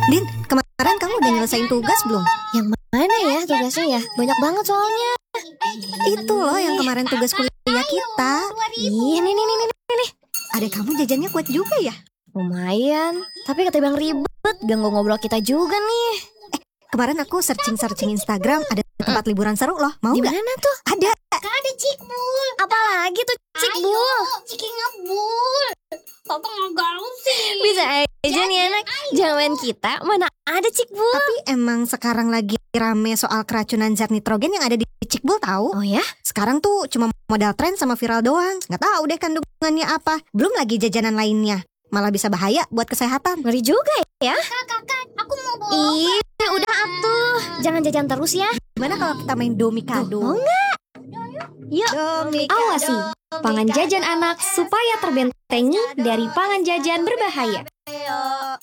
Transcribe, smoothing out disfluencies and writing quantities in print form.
Din, kemarin kamu udah nyelesain tugas belum? Yang mana ya tugasnya ya? Banyak banget soalnya. Itu loh yang kemarin tugas kuliah kita. Ih, nih. Adek kamu jajannya kuat juga ya? Lumayan, tapi ketimbang ribet, ganggu ngobrol kita juga nih. Kemarin aku searching Instagram, ada tempat liburan seru loh. Mau Di nggak? mana tuh? Ada. Ada Cikbul. Apalagi tuh Cikbul? Ciki ngebul. Papa ngegaul sih. Bisa aja nih anak. Jangan kita, mana ada Cikbul. Tapi emang sekarang lagi rame soal keracunan zat nitrogen yang ada di Cikbul tahu? Oh ya? Sekarang tuh cuma modal tren sama viral doang. Nggak tahu deh kandungannya apa. Belum lagi jajanan lainnya. Malah bisa bahaya buat kesehatan. Ngeri juga ya. Kakak, aku mau bawa. Ih, udah atuh. Jangan jajan terus ya. Gimana kalau kita main domikado? Mau nggak? Yuk. Awasi pangan jajan anak supaya terbentengi dari pangan jajan berbahaya.